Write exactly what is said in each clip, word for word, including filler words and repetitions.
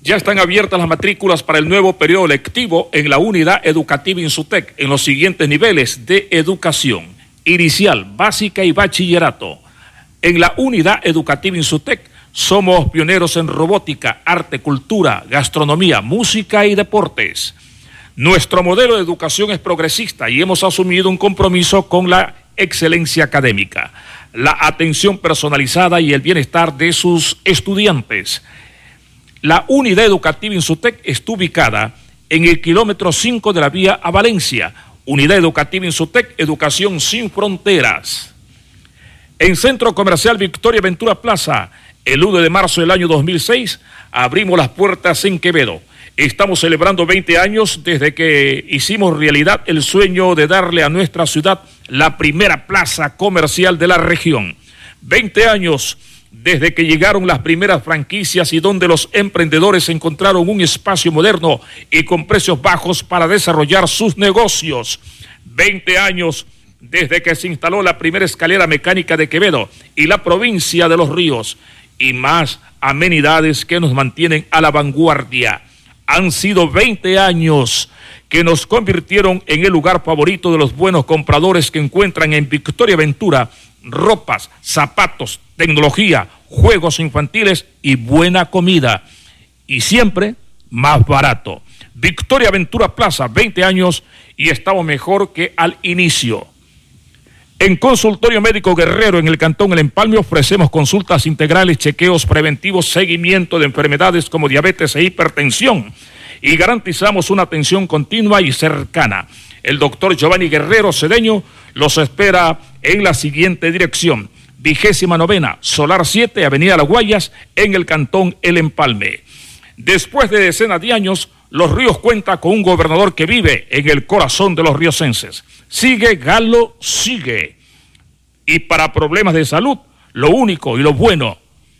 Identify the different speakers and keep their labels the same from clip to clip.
Speaker 1: Ya están abiertas las matrículas para el nuevo periodo lectivo en la unidad educativa Insutec en los siguientes niveles de educación: inicial, básica y bachillerato. En la unidad educativa Insutec somos pioneros en robótica, arte, cultura, gastronomía, música y deportes. Nuestro modelo de educación es progresista y hemos asumido un compromiso con la excelencia académica, la atención personalizada y el bienestar de sus estudiantes. La unidad educativa Insutec está ubicada en el kilómetro cinco de la vía a Valencia. Unidad educativa Insutec, educación sin fronteras. En Centro Comercial Victoria Ventura Plaza, el uno de marzo del año dos mil seis, abrimos las puertas en Quevedo. Estamos celebrando veinte años desde que hicimos realidad el sueño de darle a nuestra ciudad la primera plaza comercial de la región. veinte años desde que llegaron las primeras franquicias y donde los emprendedores encontraron un espacio moderno y con precios bajos para desarrollar sus negocios. veinte años desde que se instaló la primera escalera mecánica de Quevedo y la provincia de Los Ríos, y más amenidades que nos mantienen a la vanguardia. Han sido veinte años que nos convirtieron en el lugar favorito de los buenos compradores que encuentran en Victoria Ventura ropas, zapatos, tecnología, juegos infantiles y buena comida. Y siempre más barato. Victoria Ventura Plaza, veinte años y estamos mejor que al inicio. En Consultorio Médico Guerrero, en el Cantón El Empalme, ofrecemos consultas integrales, chequeos preventivos, seguimiento de enfermedades como diabetes e hipertensión. Y garantizamos una atención continua y cercana. El doctor Giovanni Guerrero Cedeño los espera en la siguiente dirección: vigésima novena, Solar siete, Avenida Las Guayas, en el Cantón El Empalme. Después de decenas de años, Los Ríos cuenta con un gobernador que vive en el corazón de los riocenses. Sigue Galo, sigue. Y para problemas de salud, lo único y lo bueno: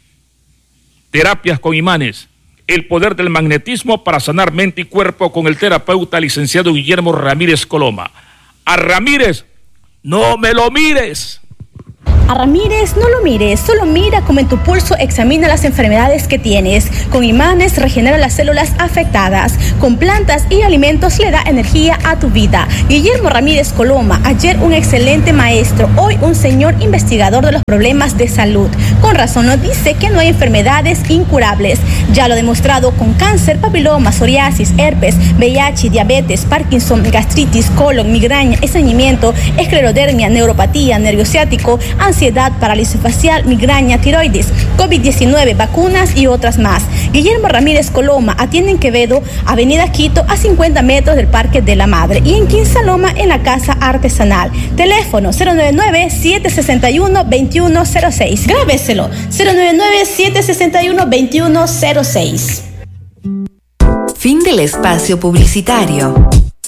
Speaker 1: terapias con imanes, el poder del magnetismo para sanar mente y cuerpo con el terapeuta licenciado Guillermo Ramírez Coloma. A Ramírez, no me lo mires.
Speaker 2: A Ramírez no lo mires, solo mira cómo en tu pulso examina las enfermedades que tienes. Con imanes regenera las células afectadas. Con plantas y alimentos le da energía a tu vida. Guillermo Ramírez Coloma, ayer un excelente maestro, hoy un señor investigador de los problemas de salud. Con razón nos dice que no hay enfermedades incurables. Ya lo ha demostrado con cáncer, papiloma, psoriasis, herpes, V I H, diabetes, Parkinson, gastritis, colon, migraña, estreñimiento, esclerodermia, neuropatía, nervio ciático, ansiedad, parálisis facial, migraña, tiroides, COVID diecinueve, vacunas y otras más. Guillermo Ramírez Coloma atiende en Quevedo, Avenida Quito, a cincuenta metros del Parque de la Madre, y en Quinsaloma, en la Casa Artesanal. Teléfono cero nueve nueve, siete seis uno, dos uno cero seis. Grábeselo, cero nueve nueve, siete seis uno, dos uno cero seis.
Speaker 3: Fin del espacio publicitario.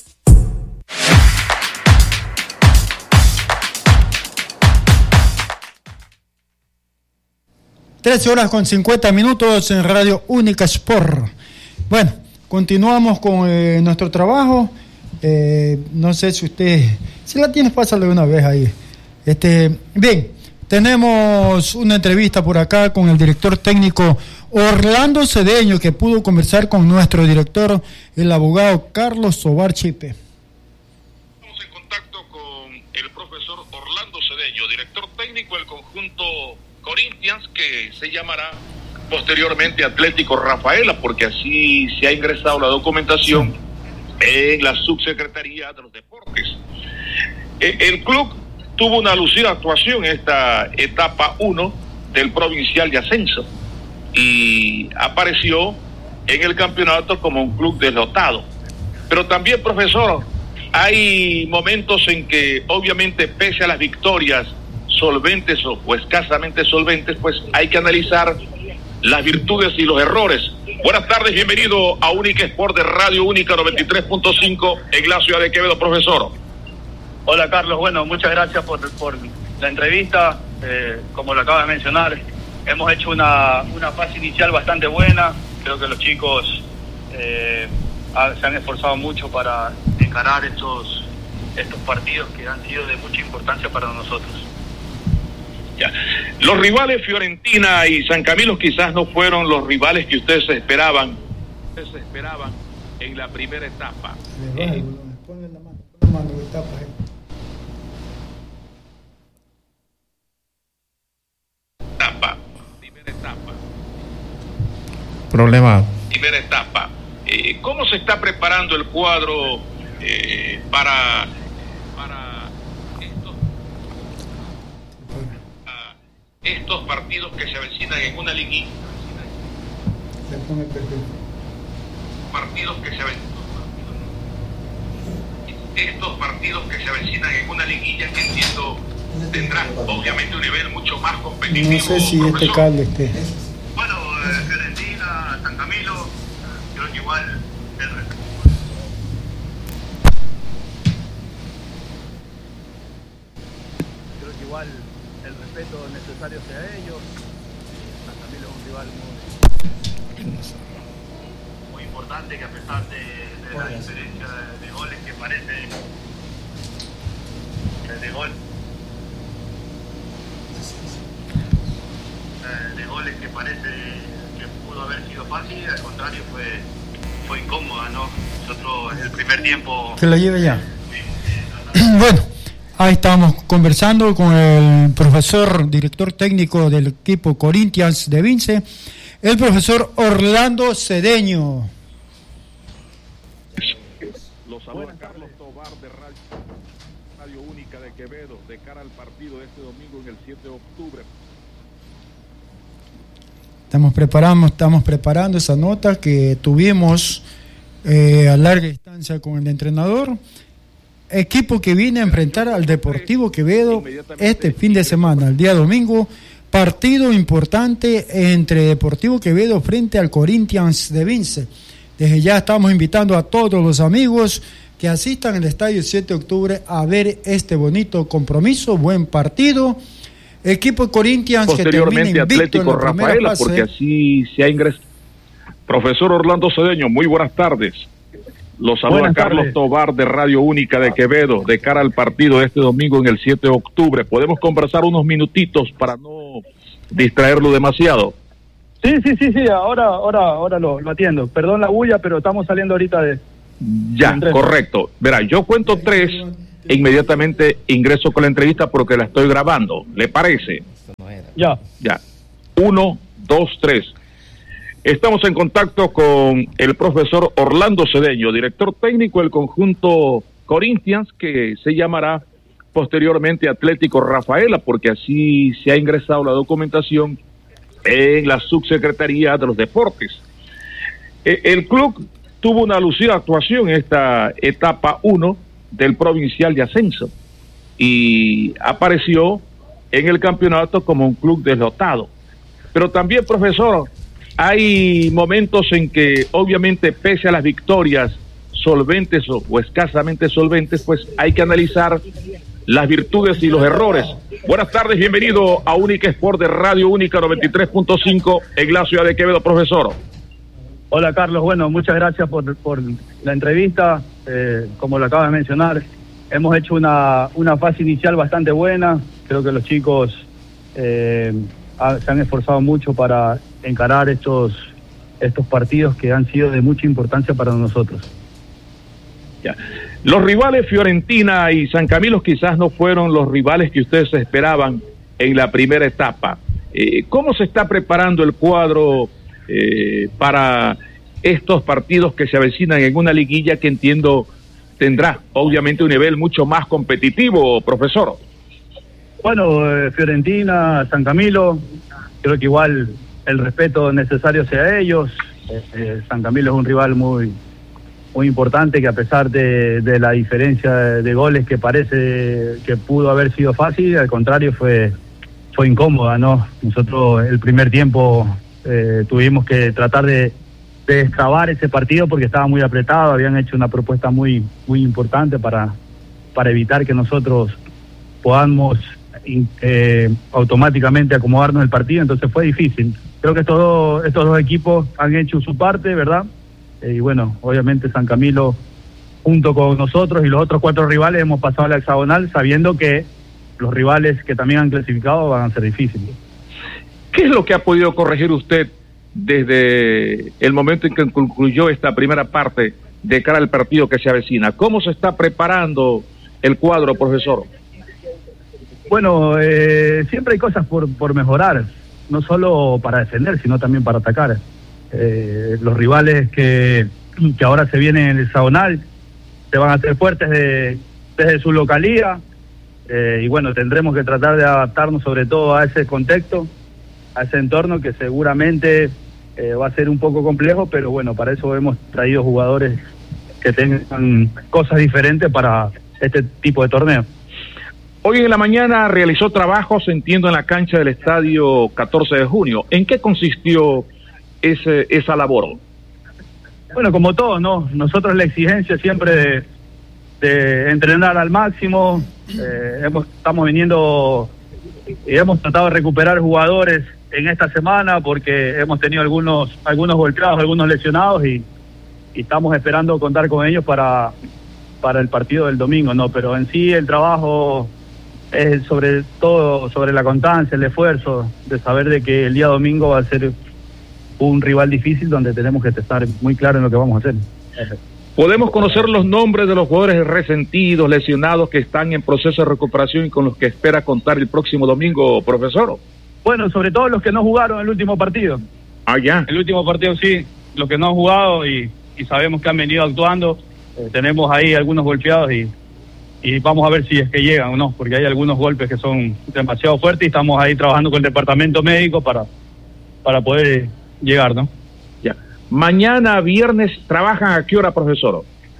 Speaker 4: trece horas con cincuenta minutos en Radio Única Sport. Bueno, continuamos con eh, nuestro trabajo. Eh, no sé si usted, si la tienes, pásale una vez ahí. Este, bien, tenemos una entrevista por acá con el director técnico Orlando Cedeño, que pudo conversar con nuestro director, el abogado Carlos Tovar Chipe.
Speaker 1: Estamos en contacto con el profesor Orlando Cedeño, director técnico del conjunto Corinthians, que se llamará posteriormente Atlético Rafaela, porque así se ha ingresado la documentación sí. en la subsecretaría de los deportes. El club tuvo una lucida actuación en esta etapa uno del provincial de ascenso y apareció en el campeonato como un club derrotado. Pero también, profesor, hay momentos en que obviamente, pese a las victorias solventes o pues escasamente solventes, pues hay que analizar las virtudes y los errores. Buenas tardes, bienvenido a Única Sport de Radio Única noventa y tres punto cinco en la ciudad de Quevedo, profesor.
Speaker 5: Hola, Carlos, bueno, muchas gracias por, por la entrevista. Eh, como lo acaba de mencionar, hemos hecho una, una fase inicial bastante buena. Creo que los chicos eh, ha, se han esforzado mucho para encarar estos, estos partidos que han sido de mucha importancia para nosotros.
Speaker 1: Ya. Los rivales Fiorentina y San Camilo quizás no fueron los rivales que ustedes esperaban se esperaban en la primera etapa.
Speaker 4: Eh, Ponle la mano, ponle la mano, etapa, eh.
Speaker 1: Etapa, primera etapa.
Speaker 6: Problema.
Speaker 1: Primera etapa. Eh, ¿Cómo se está preparando el cuadro eh, para, para estos, uh, estos partidos que se avecinan en una liguilla? Partidos que se avecinan. Estos partidos que se avecinan en una liguilla que entiendo tendrán obviamente un nivel mucho más competitivo.
Speaker 4: No sé si
Speaker 1: profesor.
Speaker 4: este cable esté.
Speaker 5: Bueno, eh, Fiorentina, San Camilo, creo que igual el creo que igual el respeto necesario hacia ellos. San Camilo es un rival muy, muy importante, que a pesar de, de la diferencia de, de goles que parece de gol de goles que parece que pudo haber sido fácil, al contrario fue fue incómoda, ¿no? Nosotros en el primer tiempo
Speaker 4: Que la lleve ya. Bueno, ahí estamos conversando con el profesor, director técnico del equipo Corinthians de Vince, el profesor Orlando Cedeño.
Speaker 1: Los saluda Carlos Tobar de Radio, Radio Única de Quevedo, de cara al partido de este domingo en el siete de octubre.
Speaker 4: Estamos preparando, estamos preparando esa nota que tuvimos eh, a larga distancia con el entrenador. Equipo que viene a enfrentar al Deportivo Quevedo este fin de semana, el día domingo. Partido importante entre Deportivo Quevedo frente al Corinthians de Vince. Desde ya estamos invitando a todos los amigos que asistan al estadio siete de octubre a ver este bonito compromiso, buen partido. Equipo Corinthians
Speaker 1: posteriormente
Speaker 4: que
Speaker 1: Atlético Rafaela, porque así se ha ingresado. Profesor Orlando Cedeño, muy buenas tardes. Los saluda
Speaker 5: Buenas
Speaker 1: Carlos
Speaker 5: tardes.
Speaker 1: Tobar de Radio Única de Quevedo, de cara al partido de este domingo en el siete de octubre. ¿Podemos conversar unos minutitos para no distraerlo demasiado?
Speaker 5: Sí, sí, sí, sí, ahora ahora ahora lo, lo atiendo. Perdón la bulla, pero estamos saliendo ahorita de...
Speaker 1: Ya,
Speaker 5: Andrés.
Speaker 1: correcto. Verá, yo cuento tres e inmediatamente ingreso con la entrevista porque la estoy grabando. ¿Le parece?
Speaker 5: Ya.
Speaker 1: Ya. Uno, dos, tres. Estamos en contacto con el profesor Orlando Cedeño, director técnico del conjunto Corinthians, que se llamará posteriormente Atlético Rafaela, porque así se ha ingresado la documentación en la subsecretaría de los deportes. Eh, el club tuvo una lucida actuación en esta etapa uno del provincial de ascenso y apareció en el campeonato como un club derrotado. Pero también, profesor, hay momentos en que obviamente pese a las victorias solventes o, o escasamente solventes, pues hay que analizar las virtudes y los errores. Buenas tardes, bienvenido a Única Sport de Radio Única noventa y tres punto cinco en la ciudad de Quevedo, profesor.
Speaker 5: Hola Carlos, bueno, muchas gracias por, por la entrevista. Eh, como lo acabas de mencionar, hemos hecho una, una fase inicial bastante buena. Creo que los chicos eh, ha, se han esforzado mucho para encarar estos, estos partidos que han sido de mucha importancia para nosotros.
Speaker 1: Ya. Los rivales Fiorentina y San Camilo quizás no fueron los rivales que ustedes esperaban en la primera etapa. Eh, ¿Cómo se está preparando el cuadro eh, para estos partidos que se avecinan en una liguilla que entiendo tendrá obviamente un nivel mucho más competitivo, profesor?
Speaker 5: Bueno, eh, Fiorentina, San Camilo, creo que igual el respeto necesario hacia ellos. Eh, eh, San Camilo es un rival muy muy importante, que a pesar de, de la diferencia de, de goles que parece que pudo haber sido fácil, al contrario fue fue incómoda, ¿no? Nosotros el primer tiempo eh, tuvimos que tratar de, de destrabar ese partido porque estaba muy apretado, habían hecho una propuesta muy muy importante para, para evitar que nosotros podamos eh, automáticamente acomodarnos el partido, entonces fue difícil. Creo que estos dos, estos dos equipos han hecho su parte, ¿verdad? Eh, y bueno, obviamente San Camilo junto con nosotros y los otros cuatro rivales hemos pasado a la hexagonal sabiendo que los rivales que también han clasificado van a ser difíciles.
Speaker 1: ¿Qué es lo que ha podido corregir usted
Speaker 6: desde el momento en que concluyó esta primera parte de cara al partido que se avecina? ¿Cómo se está preparando el cuadro, profesor?
Speaker 5: Bueno, eh, siempre hay cosas por, por mejorar, no solo para defender, sino también para atacar. Eh, los rivales que, que ahora se vienen en el hexagonal se van a hacer fuertes de, desde su localía, eh, y bueno, tendremos que tratar de adaptarnos sobre todo a ese contexto, a ese entorno que seguramente eh, va a ser un poco complejo, pero bueno, para eso hemos traído jugadores que tengan cosas diferentes para este tipo de torneo.
Speaker 6: Hoy en la mañana realizó trabajos, entiendo, en la cancha del estadio catorce de junio. ¿En qué consistió ese, esa labor?
Speaker 5: Bueno, como todo, ¿no? Nosotros la exigencia siempre de, de entrenar al máximo. Eh, hemos, estamos viniendo y hemos tratado de recuperar jugadores en esta semana porque hemos tenido algunos algunos golpeados, algunos lesionados y, y estamos esperando contar con ellos para, para el partido del domingo, ¿no? Pero en sí el trabajo es sobre todo sobre la constancia, el esfuerzo de saber de que el día domingo va a ser un rival difícil donde tenemos que estar muy claros en lo que vamos a hacer.
Speaker 6: ¿Podemos conocer los nombres de los jugadores resentidos, lesionados que están en proceso de recuperación y con los que espera contar el próximo domingo, profesor?
Speaker 5: Bueno, sobre todo los que no jugaron el último partido.
Speaker 6: Ah, ya.
Speaker 5: El último partido sí, los que no han jugado y, y sabemos que han venido actuando. Eh, tenemos ahí algunos golpeados y y vamos a ver si es que llegan o no, porque hay algunos golpes que son demasiado fuertes y estamos ahí trabajando con el departamento médico para, para poder llegar, ¿no?
Speaker 6: Ya. Mañana viernes, ¿trabajan a qué hora, profesor?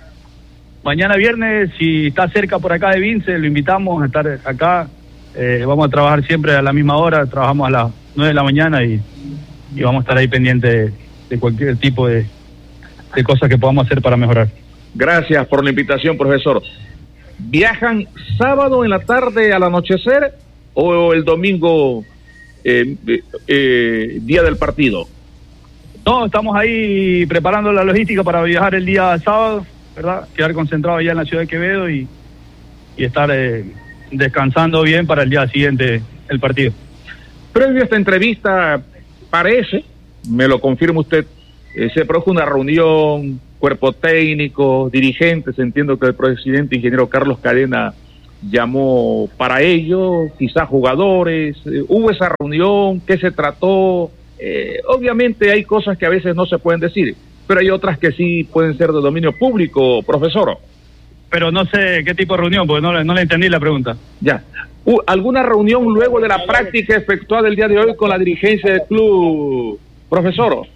Speaker 5: Mañana viernes, si está cerca por acá de Vince, lo invitamos a estar acá. Eh, vamos a trabajar siempre a la misma hora, trabajamos a las nueve de la mañana y, y vamos a estar ahí pendientes de, de cualquier tipo de, de cosas que podamos hacer para mejorar.
Speaker 6: Gracias por la invitación, profesor. ¿Viajan sábado en la tarde al anochecer o el domingo, eh, eh, día del partido?
Speaker 5: No, estamos ahí preparando la logística para viajar el día sábado, ¿verdad? Quedar concentrado allá en la ciudad de Quevedo y, y estar eh, descansando bien para el día siguiente el partido.
Speaker 6: Previo a esta entrevista, parece, me lo confirma usted, eh, se produjo una reunión, cuerpo técnico, dirigentes, entiendo que el presidente ingeniero Carlos Cadena llamó para ello, quizás jugadores, eh, hubo esa reunión, ¿qué se trató? Eh, obviamente hay cosas que a veces no se pueden decir, pero hay otras que sí pueden ser de dominio público, profesor.
Speaker 5: Pero no sé qué tipo de reunión, porque no, no le entendí la pregunta.
Speaker 6: Ya. Uh, ¿Alguna reunión luego de la práctica efectuada el día de hoy con la dirigencia del club, profesor?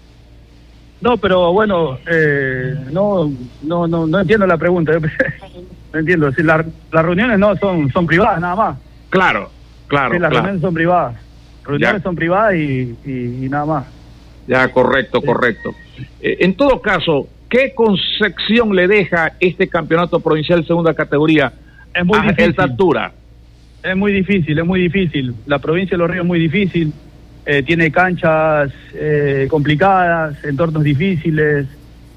Speaker 5: No, pero bueno, eh, no, no, no, no entiendo la pregunta. No entiendo. Si la, las reuniones no son, son privadas, nada más.
Speaker 6: Claro, claro.
Speaker 5: Sí, las
Speaker 6: claro.
Speaker 5: reuniones son privadas. Reuniones
Speaker 6: ya.
Speaker 5: son privadas y, y, y nada más.
Speaker 6: Ya, correcto, sí. correcto. Eh, en todo caso, ¿qué concepción le deja este campeonato provincial segunda categoría
Speaker 5: es muy
Speaker 6: a
Speaker 5: difícil.
Speaker 6: esta altura?
Speaker 5: Es muy difícil, es muy difícil. La provincia de Los Ríos es muy difícil. Eh, tiene canchas eh, complicadas, entornos difíciles,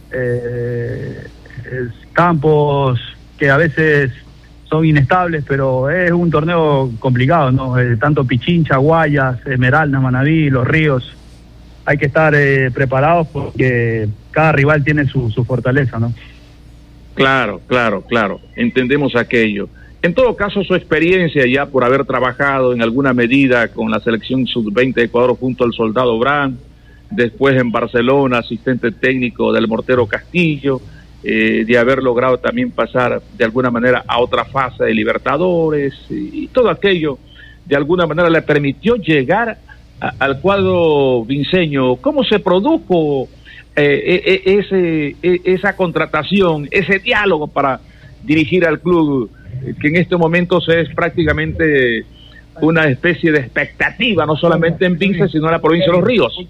Speaker 5: eh, campos que a veces son inestables, pero es un torneo complicado, ¿no? Eh, tanto Pichincha, Guayas, Esmeralda, Manaví, Los Ríos. Hay que estar eh, preparados porque cada rival tiene su, su fortaleza, ¿no?
Speaker 6: Claro, claro, claro. Entendemos aquello. En todo caso, su experiencia ya por haber trabajado en alguna medida con la selección sub veinte de Ecuador junto al Soldado Brand, después en Barcelona, asistente técnico del Mortero Castillo, eh, de haber logrado también pasar de alguna manera a otra fase de Libertadores, y, y todo aquello de alguna manera le permitió llegar a, al cuadro vinceño. ¿Cómo se produjo eh, eh, ese, eh, esa contratación, ese diálogo para dirigir al club, que en este momento es prácticamente una especie de expectativa, no solamente en Vince, sino en la provincia de Los Ríos?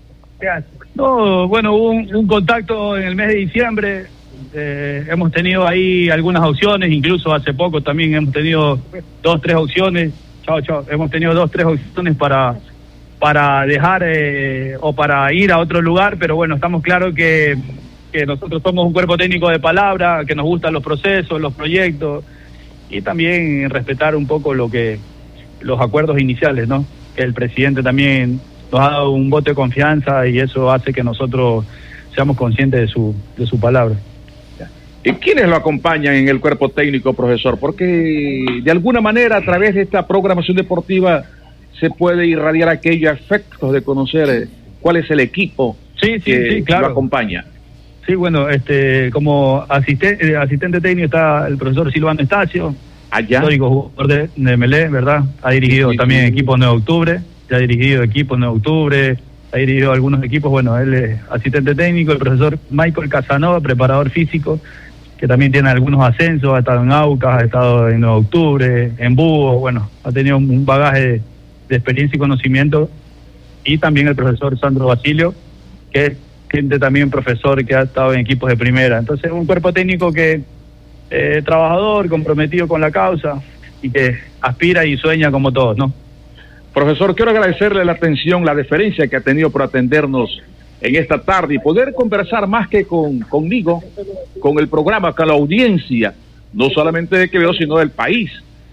Speaker 5: No, bueno, hubo un, un contacto en el mes de diciembre, eh, hemos tenido ahí algunas opciones, incluso hace poco también hemos tenido dos, tres opciones, chao, chao, hemos tenido dos, tres opciones para, para dejar eh, o para ir a otro lugar, pero bueno, estamos claros que, que nosotros somos un cuerpo técnico de palabra, que nos gustan los procesos, los proyectos, y también respetar un poco lo que los acuerdos iniciales, ¿no? Que el presidente también nos ha dado un voto de confianza y eso hace que nosotros seamos conscientes de su, de su palabra.
Speaker 6: ¿Y quiénes lo acompañan en el cuerpo técnico, profesor? Porque de alguna manera a través de esta programación deportiva se puede irradiar aquellos efectos de conocer eh, cuál es el equipo
Speaker 5: sí, sí,
Speaker 6: que
Speaker 5: sí, claro.
Speaker 6: lo acompaña.
Speaker 5: Sí, bueno, este, como asistente, asistente técnico está el profesor Silvano Estacio,
Speaker 6: allá,
Speaker 5: histórico jugador de, de Melé, ¿verdad? Ha dirigido sí, también sí. equipos nueve de octubre, ya ha dirigido equipos nueve de octubre, ha dirigido algunos equipos, bueno, él es asistente técnico, el profesor Michael Casanova, preparador físico, que también tiene algunos ascensos, ha estado en Aucas, ha estado en nueve de octubre, en Búho, bueno, ha tenido un bagaje de, de experiencia y conocimiento, y también el profesor Sandro Basilio, que es gente también profesor que ha estado en equipos de primera. Entonces un cuerpo técnico que eh, trabajador, comprometido con la causa y que aspira y sueña como todos, ¿no?
Speaker 6: Profesor, quiero agradecerle la atención, la deferencia que ha tenido por atendernos en esta tarde y poder conversar más que con conmigo, con el programa, con la audiencia, no solamente de Quevedo, sino del país.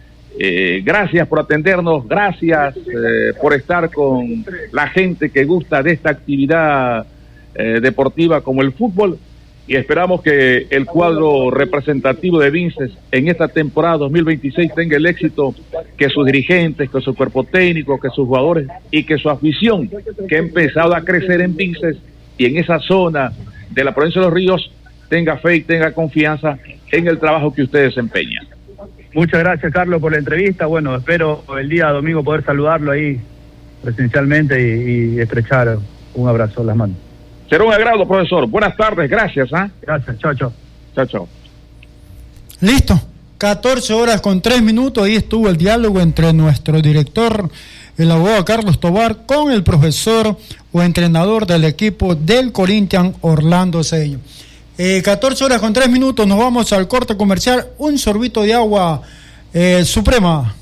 Speaker 6: Eh, gracias por atendernos, gracias eh, por estar con la gente que gusta de esta actividad Eh, deportiva como el fútbol, y esperamos que el cuadro representativo de Vinces en esta temporada dos mil veintiséis tenga el éxito que sus dirigentes, que su cuerpo técnico, que sus jugadores y que su afición que ha empezado a crecer en Vinces y en esa zona de la provincia de Los Ríos tenga fe y tenga confianza en el trabajo que usted desempeña.
Speaker 5: Muchas gracias, Carlos, por la entrevista. Bueno, espero el día domingo poder saludarlo ahí presencialmente y, y estrechar un abrazo en las manos.
Speaker 6: Será un agrado, profesor. Buenas tardes, gracias. ¿eh?
Speaker 5: Gracias, chao, chao.
Speaker 6: Chao, chao.
Speaker 4: Listo, catorce horas con tres minutos, ahí estuvo el diálogo entre nuestro director, el abogado Carlos Tobar, con el profesor o entrenador del equipo del Corinthians, Orlando Cedeño. Eh, catorce horas con tres minutos, nos vamos al corte comercial, un sorbito de agua eh, Suprema.